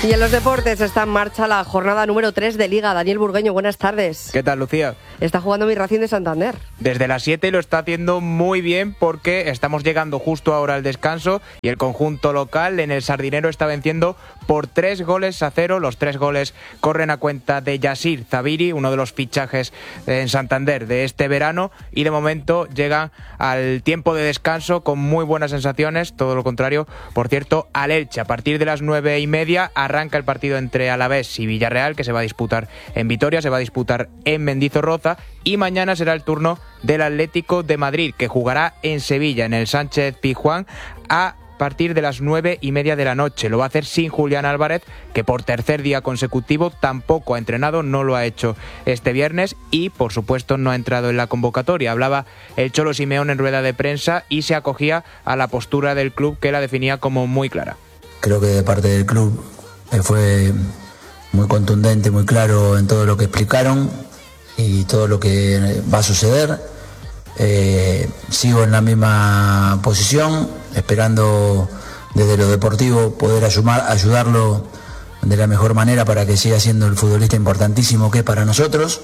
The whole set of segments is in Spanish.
Y en los deportes está en marcha la jornada número 3 de Liga. Daniel Burgueño, buenas tardes. ¿Qué tal, Lucía? Está jugando mi Racing de Santander. Desde las 7 lo está haciendo muy bien porque estamos llegando justo ahora al descanso y el conjunto local en el Sardinero está venciendo por 3-0. Los 3 goles corren a cuenta de Yassir Zabiri, uno de los fichajes en Santander de este verano, y de momento llegan al tiempo de descanso con muy buenas sensaciones. Todo lo contrario, por cierto, al Elche. A partir de las 9:30 arranca el partido entre Alavés y Villarreal, que se va a disputar en Vitoria, se va a disputar en Mendizorroza, y mañana será el turno del Atlético de Madrid, que jugará en Sevilla, en el Sánchez Pizjuán, a partir de las 9:30 de la noche. Lo va a hacer sin Julián Álvarez, que por tercer día consecutivo tampoco ha entrenado, no lo ha hecho este viernes y por supuesto no ha entrado en la convocatoria. Hablaba el Cholo Simeone en rueda de prensa y se acogía a la postura del club, que la definía como muy clara. Creo que de parte del club fue muy contundente, muy claro en todo lo que explicaron y todo lo que va a suceder. Sigo en la misma posición, esperando desde lo deportivo poder ayudarlo de la mejor manera para que siga siendo el futbolista importantísimo que es para nosotros.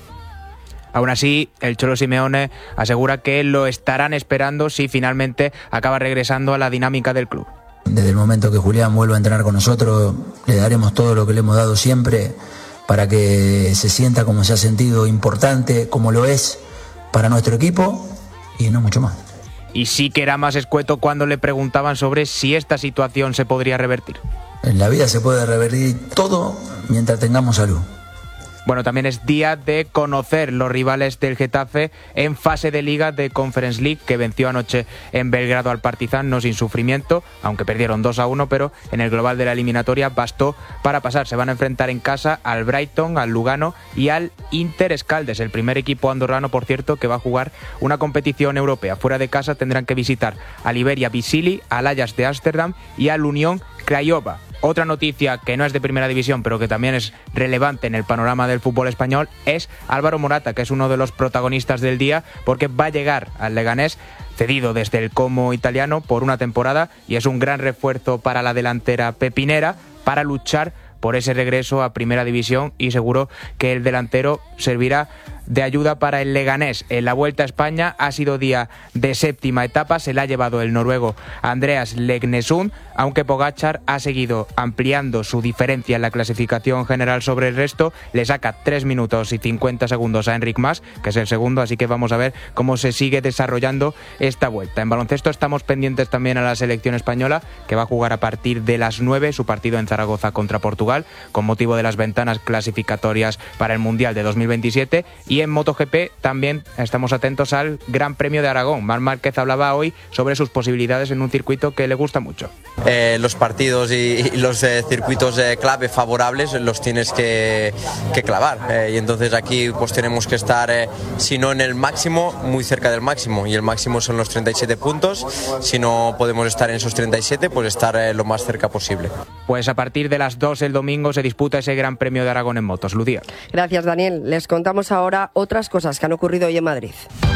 Aún así, el Cholo Simeone asegura que lo estarán esperando si finalmente acaba regresando a la dinámica del club. Desde el momento que Julián vuelva a entrenar con nosotros, le daremos todo lo que le hemos dado siempre para que se sienta como se ha sentido, importante, como lo es para nuestro equipo, y no mucho más. Y sí que era más escueto cuando le preguntaban sobre si esta situación se podría revertir. En la vida se puede revertir todo mientras tengamos salud. Bueno, también es día de conocer los rivales del Getafe en fase de Liga de Conference League, que venció anoche en Belgrado al Partizan, no sin sufrimiento, aunque perdieron 2-1, pero en el global de la eliminatoria bastó para pasar. Se van a enfrentar en casa al Brighton, al Lugano y al Inter Escaldes, el primer equipo andorrano, por cierto, que va a jugar una competición europea. Fuera de casa tendrán que visitar al Iberia Visilli, al Ajax de Ámsterdam y al Unión Craiova. Otra noticia que no es de primera división, pero que también es relevante en el panorama del fútbol español, es Álvaro Morata, que es uno de los protagonistas del día, porque va a llegar al Leganés cedido desde el Como italiano por una temporada, y es un gran refuerzo para la delantera pepinera para luchar por ese regreso a primera división, y seguro que el delantero servirá de ayuda para el Leganés. En la Vuelta a España ha sido día de séptima etapa, se la ha llevado el noruego Andreas Legnesund, aunque Pogačar ha seguido ampliando su diferencia en la clasificación general sobre el resto, le saca 3 minutos y 50 segundos a Enric Mas, que es el segundo, así que vamos a ver cómo se sigue desarrollando esta vuelta. En baloncesto estamos pendientes también a la selección española, que va a jugar a partir de las 9 su partido en Zaragoza contra Portugal, con motivo de las ventanas clasificatorias para el Mundial de 2027, y en MotoGP también estamos atentos al Gran Premio de Aragón. Marc Márquez hablaba hoy sobre sus posibilidades en un circuito que le gusta mucho. Los partidos y los circuitos clave favorables los tienes que clavar, y entonces aquí pues tenemos que estar, si no en el máximo, muy cerca del máximo, y el máximo son los 37 puntos. Si no podemos estar en esos 37, pues estar lo más cerca posible. Pues a partir de las 2 el domingo se disputa ese Gran Premio de Aragón en motos. Lucía. Gracias, Daniel. Les contamos ahora otras cosas que han ocurrido hoy en Madrid.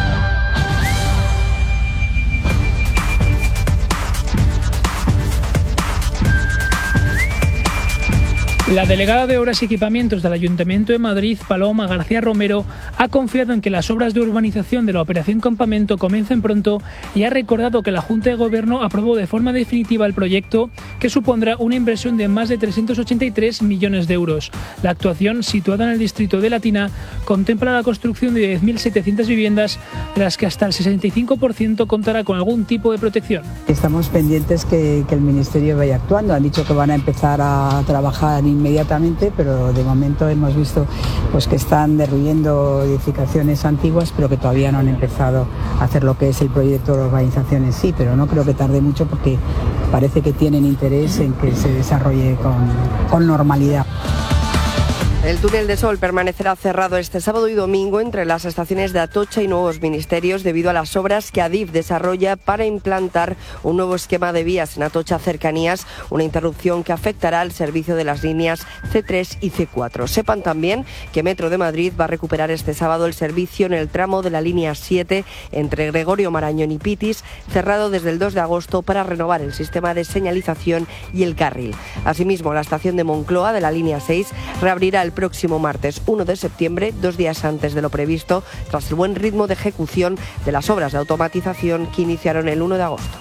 La delegada de Obras y Equipamientos del Ayuntamiento de Madrid, Paloma García Romero, ha confiado en que las obras de urbanización de la Operación Campamento comiencen pronto y ha recordado que la Junta de Gobierno aprobó de forma definitiva el proyecto, que supondrá una inversión de más de 383 millones de euros. La actuación, situada en el distrito de Latina, contempla la construcción de 10.700 viviendas, de las que hasta el 65% contará con algún tipo de protección. Estamos pendientes que el Ministerio vaya actuando. Han dicho que van a empezar a trabajar inmediatamente, pero de momento hemos visto pues que están derribando edificaciones antiguas, pero que todavía no han empezado a hacer lo que es el proyecto de urbanización en sí, pero no creo que tarde mucho porque parece que tienen interés en que se desarrolle con normalidad. El túnel de Sol permanecerá cerrado este sábado y domingo entre las estaciones de Atocha y Nuevos Ministerios debido a las obras que Adif desarrolla para implantar un nuevo esquema de vías en Atocha Cercanías, una interrupción que afectará al servicio de las líneas C3 y C4. Sepan también que Metro de Madrid va a recuperar este sábado el servicio en el tramo de la línea 7 entre Gregorio Marañón y Pitis, cerrado desde el 2 de agosto para renovar el sistema de señalización y el carril. Asimismo, la estación de Moncloa de la línea 6 reabrirá el próximo martes 1 de septiembre, 2 días antes de lo previsto, tras el buen ritmo de ejecución de las obras de automatización que iniciaron el 1 de agosto.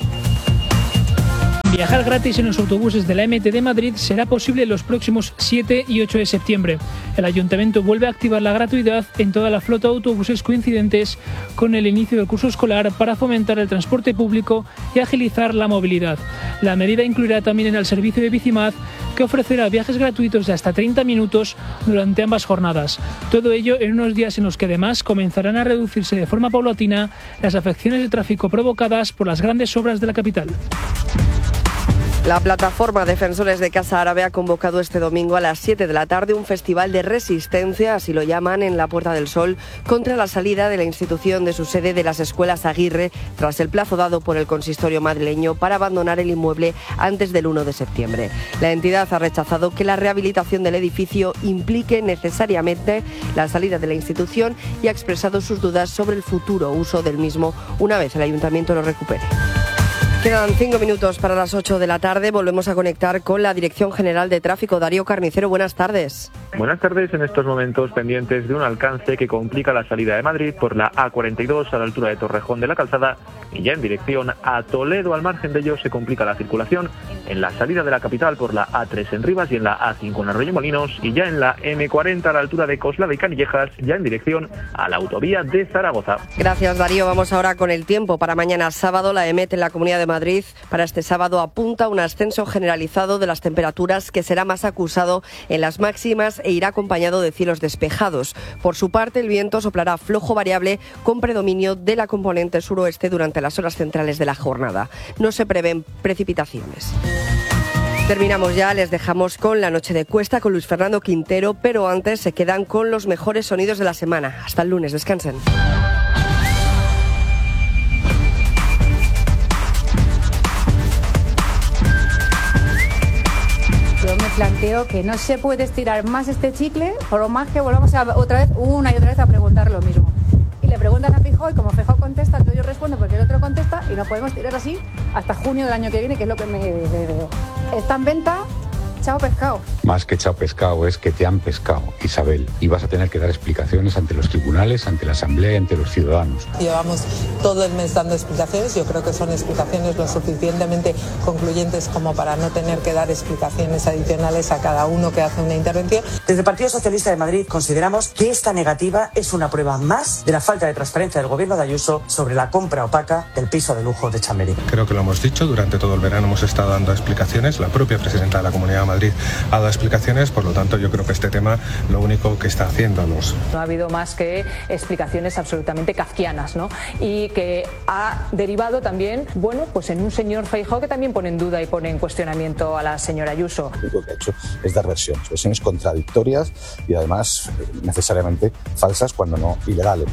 Viajar gratis en los autobuses de la MT de Madrid será posible los próximos 7 y 8 de septiembre. El Ayuntamiento vuelve a activar la gratuidad en toda la flota de autobuses coincidentes con el inicio del curso escolar para fomentar el transporte público y agilizar la movilidad. La medida incluirá también el servicio de Bicimad, que ofrecerá viajes gratuitos de hasta 30 minutos durante ambas jornadas. Todo ello en unos días en los que además comenzarán a reducirse de forma paulatina las afecciones de tráfico provocadas por las grandes obras de la capital. La plataforma Defensores de Casa Árabe ha convocado este domingo a las 7 de la tarde un festival de resistencia, así lo llaman, en la Puerta del Sol, contra la salida de la institución de su sede de las escuelas Aguirre, tras el plazo dado por el consistorio madrileño para abandonar el inmueble antes del 1 de septiembre. La entidad ha rechazado que la rehabilitación del edificio implique necesariamente la salida de la institución y ha expresado sus dudas sobre el futuro uso del mismo una vez el ayuntamiento lo recupere. Quedan 5 minutos para las 8 de la tarde. Volvemos a conectar con la Dirección General de Tráfico. Darío Carnicero, buenas tardes. Buenas tardes. En estos momentos pendientes de un alcance que complica la salida de Madrid por la A42 a la altura de Torrejón de la Calzada y ya en dirección a Toledo. Al margen de ello se complica la circulación en la salida de la capital por la A3 en Rivas y en la A5 en Arroyomolinos y ya en la M40 a la altura de Coslada y Canillejas, ya en dirección a la autovía de Zaragoza. Gracias, Darío. Vamos ahora con el tiempo para mañana sábado. La EMET en la Comunidad de Madrid para este sábado apunta un ascenso generalizado de las temperaturas que será más acusado en las máximas e irá acompañado de cielos despejados. Por su parte, el viento soplará flojo variable con predominio de la componente suroeste durante las horas centrales de la jornada. No se prevén precipitaciones. Terminamos ya, les dejamos con la noche de Cuesta con Luis Fernando Quintero, pero antes se quedan con los mejores sonidos de la semana. Hasta el lunes, descansen. Yo me planteo que no se puede estirar más este chicle, por lo más que volvamos otra vez, una y otra vez a preguntar lo mismo. Y le preguntan a Feijóo y como Feijóo contesta, yo respondo porque el otro contesta y no podemos tirar así hasta junio del año que viene, que es lo que me veo. Está en venta. Chao pescado. Más que chao pescado es que te han pescado, Isabel, y vas a tener que dar explicaciones ante los tribunales, ante la Asamblea y ante los ciudadanos. Llevamos todo el mes dando explicaciones, yo creo que son explicaciones lo suficientemente concluyentes como para no tener que dar explicaciones adicionales a cada uno que hace una intervención. Desde el Partido Socialista de Madrid consideramos que esta negativa es una prueba más de la falta de transparencia del gobierno de Ayuso sobre la compra opaca del piso de lujo de Chamberí. Creo que lo hemos dicho, durante todo el verano hemos estado dando explicaciones, la propia presidenta de la Comunidad de Madrid ha dado explicaciones, por lo tanto yo creo que este tema lo único que está haciéndonos. No ha habido más que explicaciones absolutamente kafkianas, ¿no? Y que ha derivado también, bueno, pues en un señor Feijóo que también pone en duda y pone en cuestionamiento a la señora Ayuso. Lo que ha hecho es dar versiones contradictorias y además necesariamente falsas cuando no ilegales.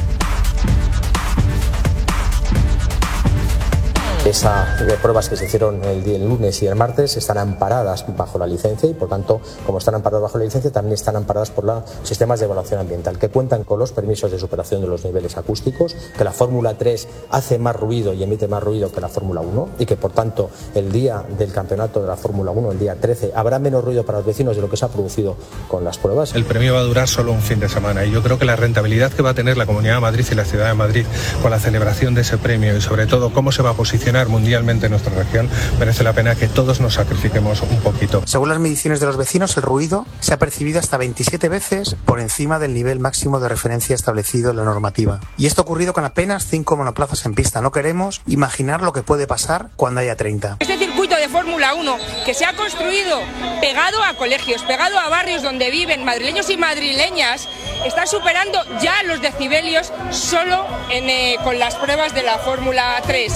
Esas pruebas que se hicieron el lunes y el martes están amparadas bajo la licencia y, por tanto, como están amparadas bajo la licencia, también están amparadas por los sistemas de evaluación ambiental, que cuentan con los permisos de superación de los niveles acústicos, que la Fórmula 3 hace más ruido y emite más ruido que la Fórmula 1 y que, por tanto, el día del campeonato de la Fórmula 1, el día 13, habrá menos ruido para los vecinos de lo que se ha producido con las pruebas. El premio va a durar solo un fin de semana y yo creo que la rentabilidad que va a tener la Comunidad de Madrid y la Ciudad de Madrid con la celebración de ese premio y, sobre todo, cómo se va a posicionar mundialmente en nuestra región, merece la pena que todos nos sacrifiquemos un poquito. Según las mediciones de los vecinos, el ruido se ha percibido hasta 27 veces por encima del nivel máximo de referencia establecido en la normativa. Y esto ha ocurrido con apenas 5 monoplazas en pista. No queremos imaginar lo que puede pasar cuando haya 30. Este circuito de Fórmula 1 que se ha construido pegado a colegios, pegado a barrios donde viven madrileños y madrileñas, está superando ya los decibelios solo con las pruebas de la Fórmula 3.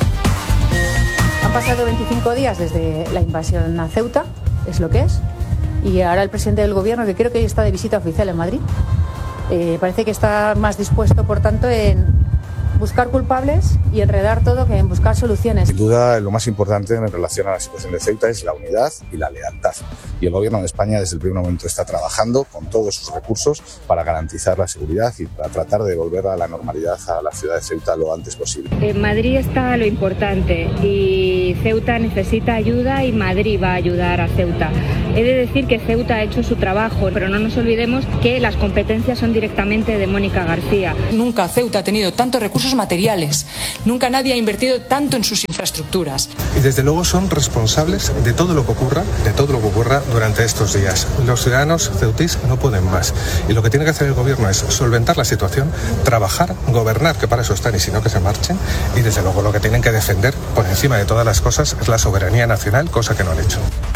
Han pasado 25 días desde la invasión a Ceuta, es lo que es. y ahora el presidente del gobierno, que creo que hoy está de visita oficial en Madrid, parece que está más dispuesto, por tanto, en buscar culpables y enredar todo que en buscar soluciones. Sin duda, lo más importante en relación a la situación de Ceuta es la unidad y la lealtad. Y el Gobierno de España desde el primer momento está trabajando con todos sus recursos para garantizar la seguridad y para tratar de volver a la normalidad a la ciudad de Ceuta lo antes posible. En Madrid está lo importante y Ceuta necesita ayuda y Madrid va a ayudar a Ceuta. He de decir que Ceuta ha hecho su trabajo, pero no nos olvidemos que las competencias son directamente de Mónica García. Nunca Ceuta ha tenido tantos recursos materiales, nunca nadie ha invertido tanto en sus infraestructuras. Y desde luego son responsables de todo lo que ocurra durante estos días. Los ciudadanos ceutís no pueden más. Y lo que tiene que hacer el gobierno es solventar la situación, trabajar, gobernar, que para eso están, y si no que se marchen. Y desde luego lo que tienen que defender por encima de todas las cosas es la soberanía nacional, cosa que no han hecho.